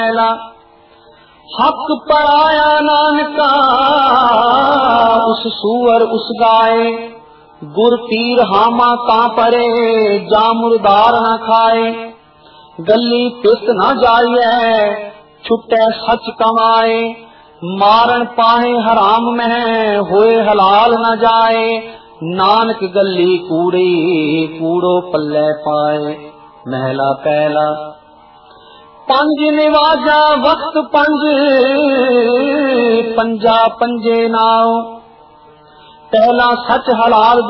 पहला हक पराया नानका उस सूअर उस गाय, गुर पीर हामा का परे जा मुर्दार न खाए। गली पिस न जाइए छुटे सच कमाए, मारन पाए हराम में होए हलाल न जाए। नानक गली कूड़ी कूड़ो पल्ले पाए। महला पहला पंज निवाजा वक्त पंज पंजा पंजे नाव, पहला सच हलाल